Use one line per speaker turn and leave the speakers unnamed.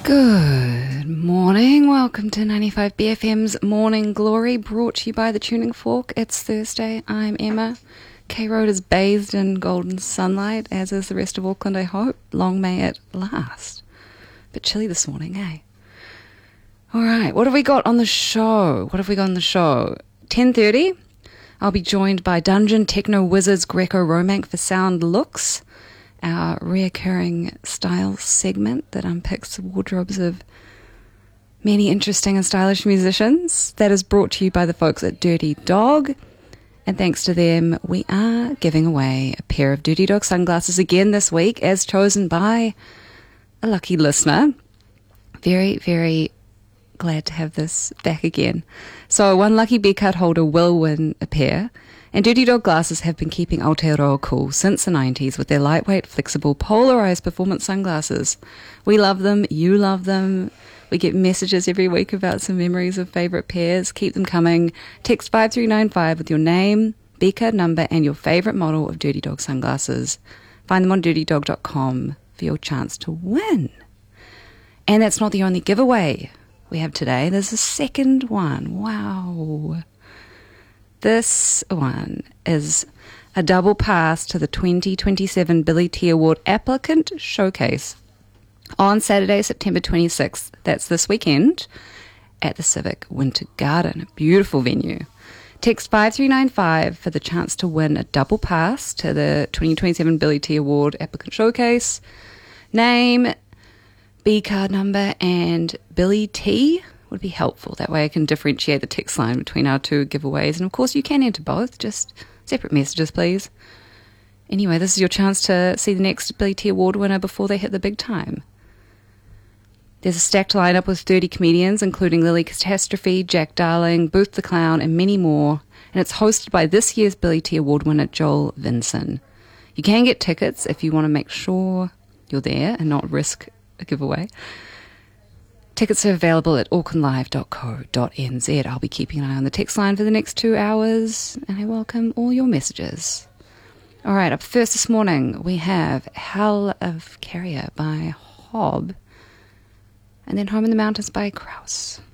Good morning. Welcome to 95BFM's Morning Glory, brought to you by the Tuning Fork. It's Thursday. I'm Emma. K Road is bathed in golden sunlight, as is the rest of Auckland, I hope. Long may it last. Bit chilly this morning, eh? All right, what have we got on the show? 10:30, I'll be joined by Dungeon Techno Wizards Greco-Romank for Sound Looks, our reoccurring style segment that unpicks the wardrobes of many interesting and stylish musicians. That is brought to you by the folks at Dirty Dog. And thanks to them, we are giving away a pair of Dirty Dog sunglasses again this week, as chosen by a lucky listener. Very, very glad to have this back again. So one lucky B-card holder will win a pair. And Dirty Dog glasses have been keeping Aotearoa cool since the 90s with their lightweight, flexible, polarised performance sunglasses. We love them. You love them. We get messages every week about some memories of favourite pairs. Keep them coming. Text 5395 with your name, B-card number, and your favourite model of Dirty Dog sunglasses. Find them on dirtydog.com for your chance to win. And that's not the only giveaway we have today. There's a second one. Wow. This one is a double pass to the 2027 Billy T Award Applicant Showcase on Saturday, September 26th. That's this weekend at the Civic Winter Garden, a beautiful venue. Text 5395 for the chance to win a double pass to the 2027 Billy T Award Applicant Showcase. Name, B-card number, and Billy T would be helpful. That way I can differentiate the text line between our two giveaways. And of course you can enter both, just separate messages please. Anyway, this is your chance to see the next Billy T Award winner before they hit the big time. There's a stacked lineup with 30 comedians, including Lily Catastrophe, Jack Darling, Booth the Clown, and many more. And it's hosted by this year's Billy T Award winner Joel Vinson. You can get tickets if you want to make sure you're there and not risk a giveaway. Tickets are available at aucklandlive.co.nz. I'll be keeping an eye on the text line for the next 2 hours, and I welcome all your messages. All right, up first this morning, we have Hell of Carrier by Hob, and then Home in the Mountains by Kraus.